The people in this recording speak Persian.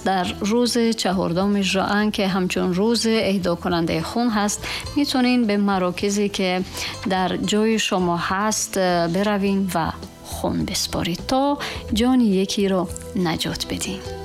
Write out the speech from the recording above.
پس در روز 4 ژوئن که همچون روز اهدا کننده خون هست میتونین به مراکزی که در جای شما هست بروین و خون بسپارید تا جان یکی رو نجات بدین.